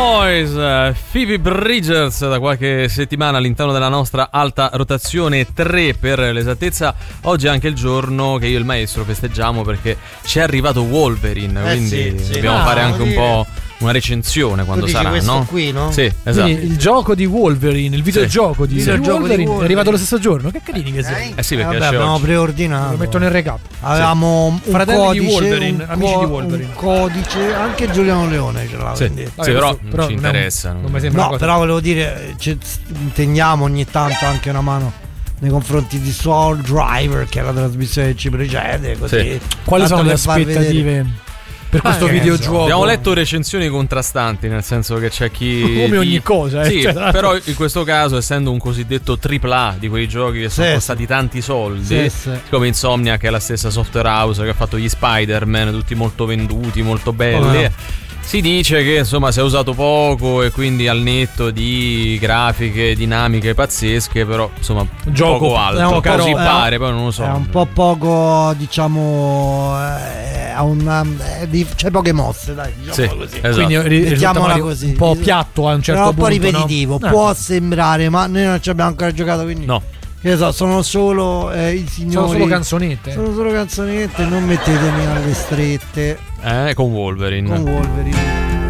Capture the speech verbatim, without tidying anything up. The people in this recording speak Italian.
Boys, Phoebe Bridgers, da qualche settimana all'interno della nostra alta rotazione tre per l'esattezza. Oggi è anche il giorno che io e il maestro festeggiamo perché ci è arrivato Wolverine, eh quindi sì, sì, dobbiamo no, fare anche un dire... po' una recensione quando tu dici sarà, questo no? qui, no? Sì, esatto. Quindi il gioco di Wolverine, il videogioco sì. di, sì. di Wolverine, di Wolverine è arrivato lo stesso giorno. Che carini che sei. Eh sì, perché eh, vabbè, esce abbiamo oggi. preordinato. Lo metto nel recap. Avevamo un Fratelli di codice, Wolverine, un amici co- di Wolverine. un codice, anche Giuliano Leone ce l'ha. Sì, quindi. sì, Vabbè, però questo- non però ci non è un- interessa. non mi sembra una No, cosa- però volevo dire, ci intendiamo ogni tanto anche una mano nei confronti di Soul Driver, che è la trasmissione che ci precede, così. Sì. Quali tanto sono le per far aspettative vedere. per questo Ah, che videogioco? Abbiamo letto recensioni contrastanti, nel senso che c'è chi come ogni di- cosa, eh, sì, cioè, tra però in questo caso, essendo un cosiddetto tripla A di quei giochi che sono Sì, costati tanti soldi, Sì, sì. come Insomnia, che è la stessa software house che ha fatto gli Spider-Man, tutti molto venduti, molto belli, Oh. si dice che insomma si è usato poco e quindi al netto di grafiche dinamiche pazzesche, però insomma Gioco poco alto, poco, così però, pare, è- poi non lo so. È un po' poco, diciamo, eh, ha una, eh, di- c'è poche mosse, dai, diciamo Sì, così. esatto. Quindi ri- risulta Mettiamola magari così. un po' piatto a un certo Però un po' punto, ripetitivo, no? può Eh. sembrare, ma noi non ci abbiamo ancora giocato, quindi No. che ne so, sono solo eh, i signori. Sono solo canzonette. Sono solo canzonette, non mettetemi alle strette Eh, con Wolverine. con Wolverine.